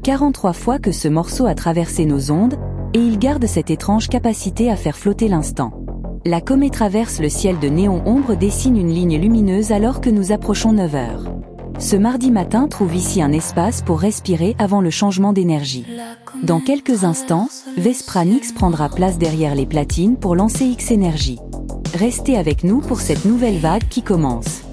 43 fois que ce morceau a traversé nos ondes, et il garde cette étrange capacité à faire flotter l'instant. La comète traverse le ciel de néon ombre, dessine une ligne lumineuse alors que nous approchons 9 heures. Ce mardi matin trouve ici un espace pour respirer avant le changement d'énergie. Dans quelques instants, Vespra Nix prendra place derrière les platines pour lancer X-Énergie. Restez avec nous pour cette nouvelle vague qui commence.